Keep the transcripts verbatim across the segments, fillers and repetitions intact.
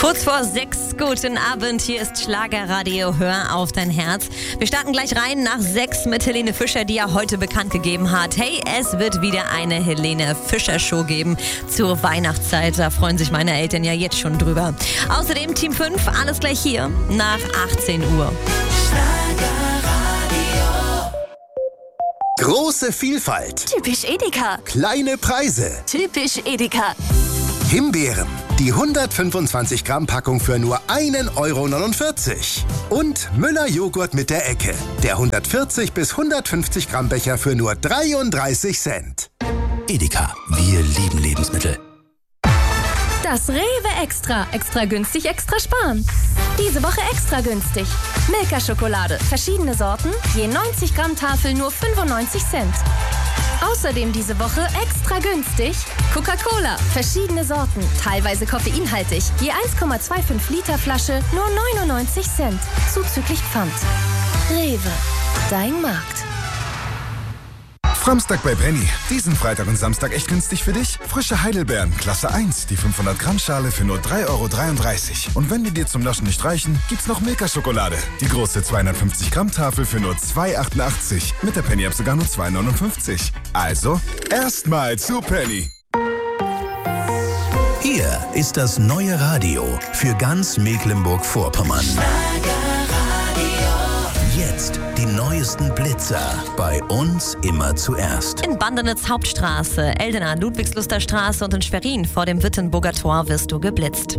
Kurz vor sechs, guten Abend, hier ist Schlagerradio, hör auf dein Herz. Wir starten gleich rein nach sechs mit Helene Fischer, die ja heute bekannt gegeben hat, hey, es wird wieder eine Helene Fischer Show geben zur Weihnachtszeit. Da freuen sich meine Eltern ja jetzt schon drüber. Außerdem Team fünf, alles gleich hier nach achtzehn Uhr. Große Vielfalt. Typisch Edeka. Kleine Preise. Typisch Edeka. Himbeeren. Die hundertfünfundzwanzig Gramm Packung für nur ein Euro neunundvierzig. Und Müller Joghurt mit der Ecke. Der hundertvierzig bis hundertfünfzig Gramm Becher für nur dreiunddreißig Cent. Edeka. Wir lieben Lebensmittel. Das Rewe Extra. Extra günstig, extra sparen. Diese Woche extra günstig. Milka-Schokolade. Verschiedene Sorten. Je neunzig Gramm Tafel nur fünfundneunzig Cent. Außerdem diese Woche extra günstig Coca-Cola. Verschiedene Sorten. Teilweise koffeinhaltig. Je eins Komma fünfundzwanzig Liter Flasche nur neunundneunzig Cent. Zuzüglich Pfand. Rewe. Dein Markt. Samstag bei Penny. Diesen Freitag und Samstag echt günstig für dich? Frische Heidelbeeren, Klasse eins, die fünfhundert Gramm Schale für nur drei Euro dreiunddreißig. Und wenn die dir zum Naschen nicht reichen, gibt's noch Milka-Schokolade. Die große zweihundertfünfzig Gramm Tafel für nur zwei Euro achtundachtzig. Mit der Penny-App sogar nur zwei Euro neunundfünfzig. Also, erstmal zu Penny. Hier ist das neue Radio für ganz Mecklenburg-Vorpommern. Jetzt die neuesten Blitzer. Bei uns immer zuerst. In Bandenitz Hauptstraße, Eldena, Ludwigsluster Straße und in Schwerin vor dem Wittenburger Tor wirst du geblitzt.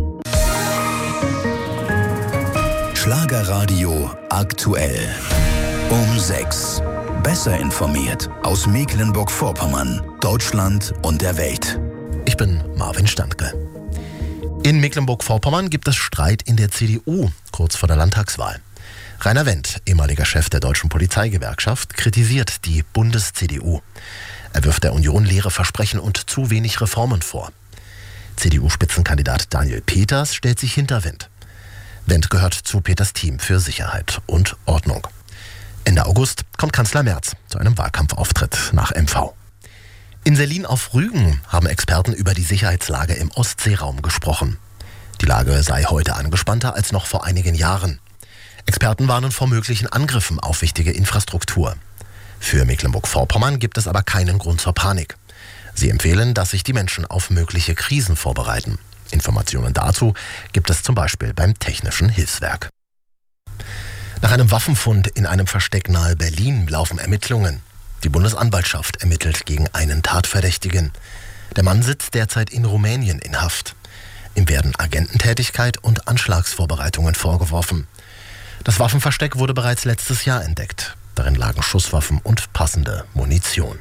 Schlagerradio aktuell. Um sechs. Besser informiert aus Mecklenburg-Vorpommern, Deutschland und der Welt. Ich bin Marvin Standke. In Mecklenburg-Vorpommern gibt es Streit in der C D U kurz vor der Landtagswahl. Rainer Wendt, ehemaliger Chef der Deutschen Polizeigewerkschaft, kritisiert die Bundes-C D U. Er wirft der Union leere Versprechen und zu wenig Reformen vor. C D U-Spitzenkandidat Daniel Peters stellt sich hinter Wendt. Wendt gehört zu Peters Team für Sicherheit und Ordnung. Ende August kommt Kanzler Merz zu einem Wahlkampfauftritt nach M V. In Sellin auf Rügen haben Experten über die Sicherheitslage im Ostseeraum gesprochen. Die Lage sei heute angespannter als noch vor einigen Jahren. Experten warnen vor möglichen Angriffen auf wichtige Infrastruktur. Für Mecklenburg-Vorpommern gibt es aber keinen Grund zur Panik. Sie empfehlen, dass sich die Menschen auf mögliche Krisen vorbereiten. Informationen dazu gibt es zum Beispiel beim Technischen Hilfswerk. Nach einem Waffenfund in einem Versteck nahe Berlin laufen Ermittlungen. Die Bundesanwaltschaft ermittelt gegen einen Tatverdächtigen. Der Mann sitzt derzeit in Rumänien in Haft. Ihm werden Agententätigkeit und Anschlagsvorbereitungen vorgeworfen. Das Waffenversteck wurde bereits letztes Jahr entdeckt. Darin lagen Schusswaffen und passende Munition.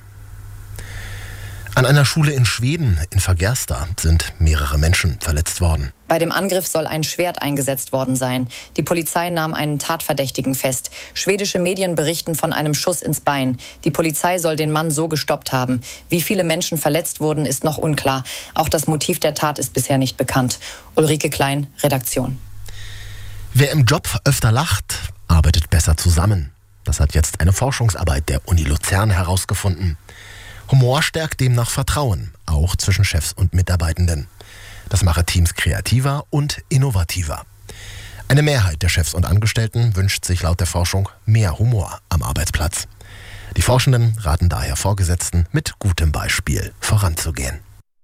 An einer Schule in Schweden, in Fagersta, sind mehrere Menschen verletzt worden. Bei dem Angriff soll ein Schwert eingesetzt worden sein. Die Polizei nahm einen Tatverdächtigen fest. Schwedische Medien berichten von einem Schuss ins Bein. Die Polizei soll den Mann so gestoppt haben. Wie viele Menschen verletzt wurden, ist noch unklar. Auch das Motiv der Tat ist bisher nicht bekannt. Ulrike Klein, Redaktion. Wer im Job öfter lacht, arbeitet besser zusammen. Das hat jetzt eine Forschungsarbeit der Uni Luzern herausgefunden. Humor stärkt demnach Vertrauen, auch zwischen Chefs und Mitarbeitenden. Das mache Teams kreativer und innovativer. Eine Mehrheit der Chefs und Angestellten wünscht sich laut der Forschung mehr Humor am Arbeitsplatz. Die Forschenden raten daher Vorgesetzten, mit gutem Beispiel voranzugehen.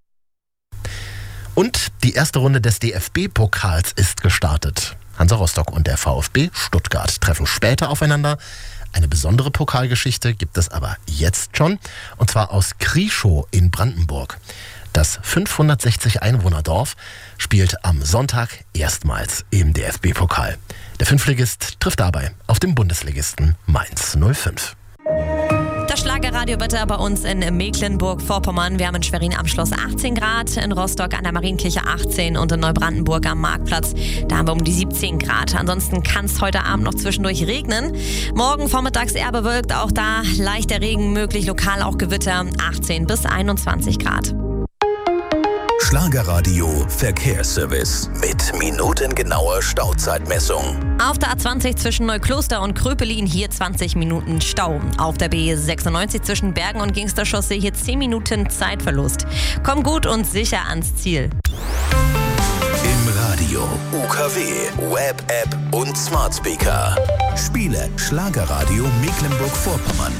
Und die erste Runde des D F B-Pokals ist gestartet. Hansa Rostock und der VfB Stuttgart treffen später aufeinander. Eine besondere Pokalgeschichte gibt es aber jetzt schon, und zwar aus Krieschow in Brandenburg. Das fünfhundertsechzig Einwohner-Dorf spielt am Sonntag erstmals im D F B-Pokal. Der Fünftligist trifft dabei auf den Bundesligisten Mainz null fünf. Das Schlagerradiowetter bei uns in Mecklenburg-Vorpommern. Wir haben in Schwerin am Schloss achtzehn Grad, in Rostock an der Marienkirche achtzehn und in Neubrandenburg am Marktplatz, da haben wir um die siebzehn Grad. Ansonsten kann es heute Abend noch zwischendurch regnen. Morgen vormittags eher bewölkt, auch da leichter Regen möglich, lokal auch Gewitter, achtzehn bis einundzwanzig Grad. Schlagerradio Verkehrsservice mit minutengenauer Stauzeitmessung. Auf der A zwanzig zwischen Neukloster und Kröpelin hier zwanzig Minuten Stau. Auf der B sechsundneunzig zwischen Bergen und Gingster Chaussee hier zehn Minuten Zeitverlust. Komm gut und sicher ans Ziel. Im Radio Radio, U K W, Web-App und Smart Speaker. Spiele Schlagerradio Mecklenburg-Vorpommern.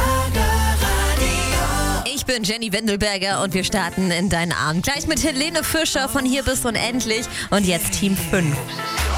Ich bin Jenny Wendelberger und wir starten in deinen Abend. Gleich mit Helene Fischer von Hier bis unendlich und jetzt Team fünf.